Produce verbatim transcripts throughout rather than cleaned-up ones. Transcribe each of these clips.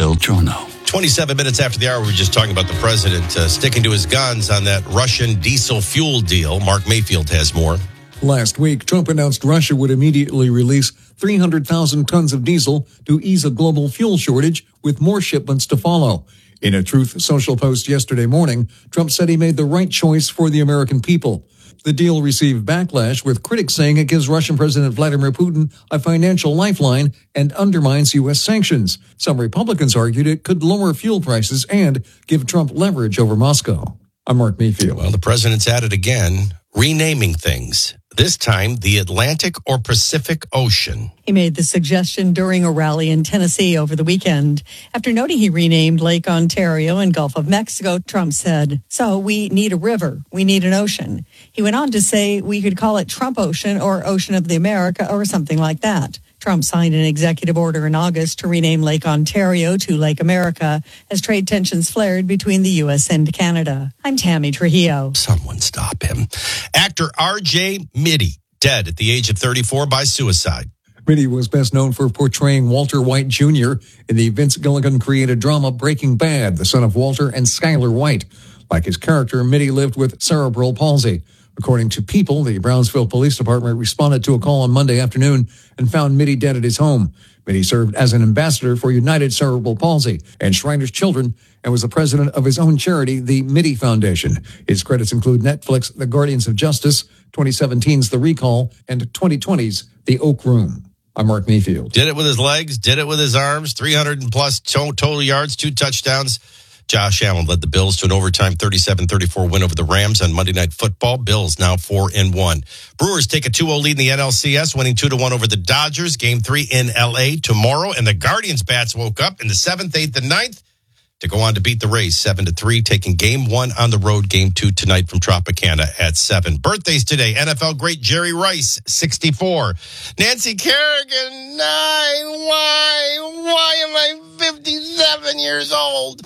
Del Giorno. twenty-seven minutes after the hour, we were just talking about the president uh, sticking to his guns on that Russian diesel fuel deal. Mark Mayfield has more. Last week, Trump announced Russia would immediately release three hundred thousand tons of diesel to ease a global fuel shortage, with more shipments to follow. In a Truth Social post yesterday morning, Trump said he made the right choice for the American people. The deal received backlash, with critics saying it gives Russian President Vladimir Putin a financial lifeline and undermines U S sanctions. Some Republicans argued it could lower fuel prices and give Trump leverage over Moscow. I'm Mark Mayfield. Well, the president's at it again, renaming things. This time, the Atlantic or Pacific Ocean. He made the suggestion during a rally in Tennessee over the weekend. After noting he renamed Lake Ontario and Gulf of Mexico, Trump said, "So we need a river. We need an ocean." He went on to say we could call it Trump Ocean or Ocean of the America or something like that. Trump signed an executive order in August to rename Lake Ontario to Lake America as trade tensions flared between the U S and Canada. I'm Tammy Trujillo. Someone stop him. Actor R J Mitte, dead at the age of thirty-four by suicide. Mitte was best known for portraying Walter White Junior in the Vince Gilligan-created drama Breaking Bad, the son of Walter and Skyler White. Like his character, Mitte lived with cerebral palsy. According to People, the Brownsville Police Department responded to a call on Monday afternoon and found Mitte dead at his home. Mitte served as an ambassador for United Cerebral Palsy and Shriners Children and was the president of his own charity, the Mitte Foundation. His credits include Netflix' The Guardians of Justice, twenty seventeen's The Recall, and twenty twenty's The Oak Room. I'm Mark Mayfield. Did it with his legs, did it with his arms, three hundred plus total yards, two touchdowns. Josh Allen led the Bills to an overtime thirty-seven thirty-four win over the Rams on Monday Night Football. Bills now four and one. Brewers take a two oh lead in the N L C S, winning two to one over the Dodgers. Game three in L A tomorrow. And the Guardians bats woke up in the seventh, eighth, and ninth to go on to beat the Rays seven to three, taking game one on the road. Game two tonight from Tropicana at seven. Birthdays today. N F L great Jerry Rice, sixty-four. Nancy Kerrigan, nine. Why? Why am I fifty-seven years old?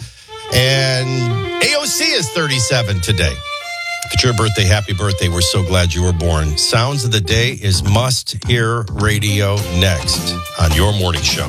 And A O C is thirty-seven today. If it's your birthday, happy birthday. We're so glad you were born. Sounds of the Day is Must Hear Radio next on your morning show.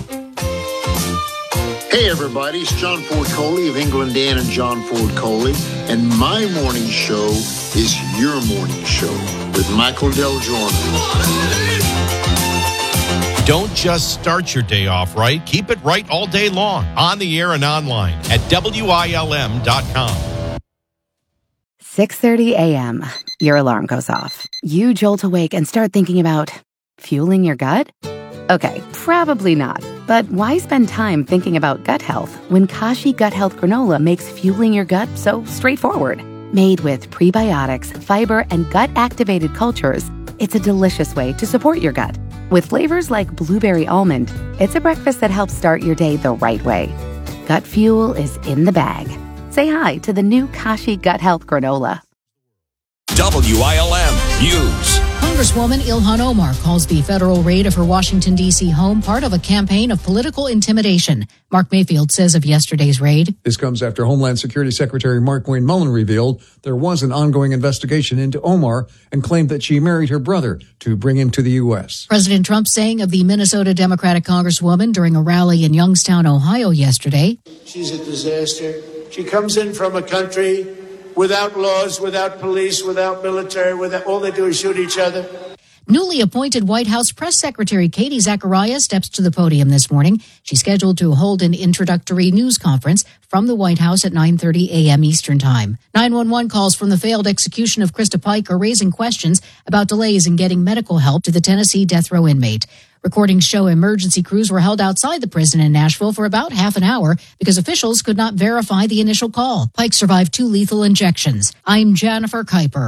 Hey, everybody. It's John Ford Coley of England Dan and John Ford Coley. And my morning show is your morning show with Michael Del Giorno. Don't just start your day off right. Keep it right all day long, on the air and online at W I L M dot com. six thirty a.m. Your alarm goes off. You jolt awake and start thinking about fueling your gut? Okay, probably not. But why spend time thinking about gut health when Kashi Gut Health Granola makes fueling your gut so straightforward? Made with prebiotics, fiber, and gut-activated cultures, it's a delicious way to support your gut. With flavors like blueberry almond, it's a breakfast that helps start your day the right way. Gut fuel is in the bag. Say hi to the new Kashi Gut Health Granola. W I L M News. Congresswoman Ilhan Omar calls the federal raid of her Washington, D C home part of a campaign of political intimidation. Mark Mayfield says of yesterday's raid. This comes after Homeland Security Secretary Markwayne Mullin revealed there was an ongoing investigation into Omar and claimed that she married her brother to bring him to the U S. President Trump saying of the Minnesota Democratic Congresswoman during a rally in Youngstown, Ohio yesterday. She's a disaster. She comes in from a country without laws, without police, without military, without, all they do is shoot each other. Newly appointed White House Press Secretary Katie Zachariah steps to the podium this morning. She's scheduled to hold an introductory news conference from the White House at nine thirty a.m. Eastern Time. nine one one calls from the failed execution of Krista Pike are raising questions about delays in getting medical help to the Tennessee death row inmate. Recordings show emergency crews were held outside the prison in Nashville for about half an hour because officials could not verify the initial call. Pike survived two lethal injections. I'm Jennifer Kuiper.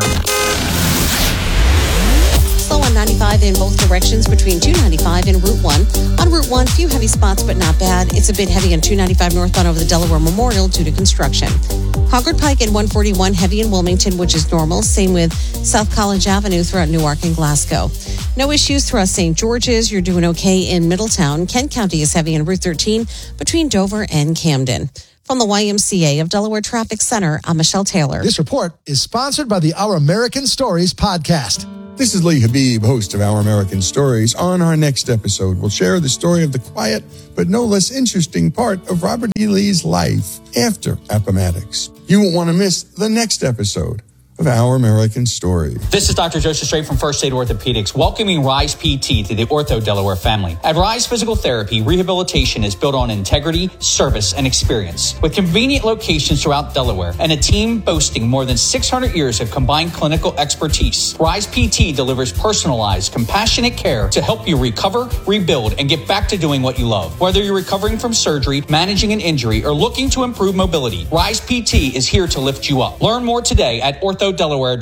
Slow on ninety-five in both directions between two ninety-five and Route one. On Route one, few heavy spots, but not bad. It's a bit heavy on two ninety-five northbound over the Delaware Memorial due to construction. Concord Pike and one forty-one heavy in Wilmington, which is normal. Same with South College Avenue throughout Newark and Glasgow. No issues throughout Saint George's. You're doing okay in Middletown. Kent County is heavy on Route thirteen between Dover and Camden. From the Y M C A of Delaware Traffic Center, I'm Michelle Taylor. This report is sponsored by the Our American Stories podcast. This is Lee Habib, host of Our American Stories. On our next episode, we'll share the story of the quiet but no less interesting part of Robert E. Lee's life after Appomattox. You won't want to miss the next episode of Our American Story. This is Doctor Joseph Strait from First Aid Orthopedics, welcoming Rise P T to the Ortho Delaware family. At Rise Physical Therapy, rehabilitation is built on integrity, service, and experience. With convenient locations throughout Delaware and a team boasting more than six hundred years of combined clinical expertise, Rise P T delivers personalized, compassionate care to help you recover, rebuild, and get back to doing what you love. Whether you're recovering from surgery, managing an injury, or looking to improve mobility, Rise P T is here to lift you up. Learn more today at ortho delaware